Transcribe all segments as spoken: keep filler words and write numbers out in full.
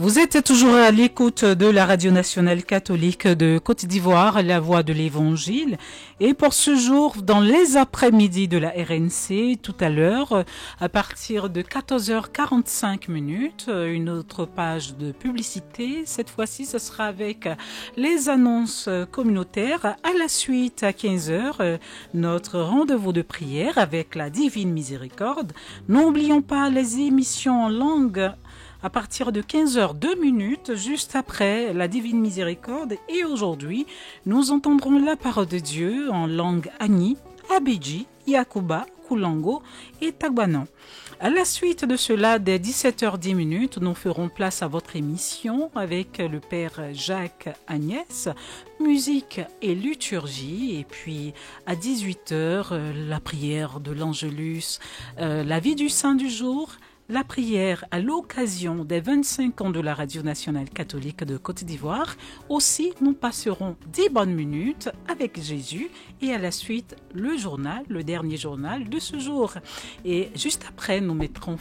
Vous êtes toujours à l'écoute de la Radio nationale catholique de Côte d'Ivoire, la voix de l'Évangile. Et pour ce jour, dans les après-midi de la R N C, tout à l'heure, à partir de quatorze heures quarante-cinq minutes, une autre page de publicité. Cette fois-ci, ce sera avec les annonces communautaires. À la suite, à quinze heures, notre rendez-vous de prière avec la Divine Miséricorde. N'oublions pas les émissions en langue à partir de quinze heures deux minutes, juste après la Divine Miséricorde. Et aujourd'hui, nous entendrons la parole de Dieu en langue Ani, Abidji, Yakuba, Koulango et Tagbanan. À la suite de cela, dès dix-sept heures dix minutes, nous ferons place à votre émission avec le Père Jacques Agnès, musique et liturgie. Et puis à dix-huit heures, la prière de l'Angélus, euh, la vie du Saint du jour, la prière à l'occasion des vingt-cinq ans de la Radio nationale catholique de Côte d'Ivoire. Aussi, nous passerons dix bonnes minutes avec Jésus et à la suite, le journal, le dernier journal de ce jour. Et juste après, nous mettrons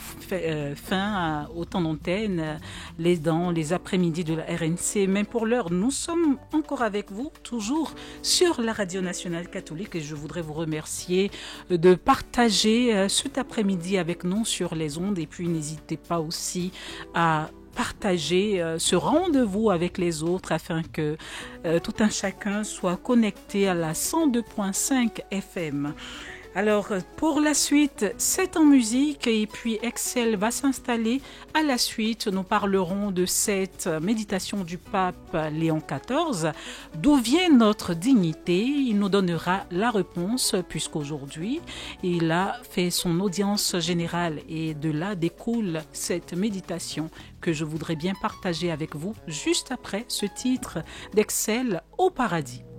fin au temps d'antenne, les dans les après-midi de la R N C. Mais pour l'heure, nous sommes encore avec vous, toujours sur la Radio nationale catholique. Et je voudrais vous remercier de partager cet après-midi avec nous sur les ondes. Et puis n'hésitez pas aussi à partager euh, ce rendez-vous avec les autres afin que euh, tout un chacun soit connecté à la cent deux virgule cinq F M. Alors, pour la suite, c'est en musique et puis Excel va s'installer. À la suite, nous parlerons de cette méditation du pape Léon quatorze. D'où vient notre dignité? Il nous donnera la réponse puisqu'aujourd'hui, il a fait son audience générale et de là découle cette méditation que je voudrais bien partager avec vous juste après ce titre d'Excel au paradis.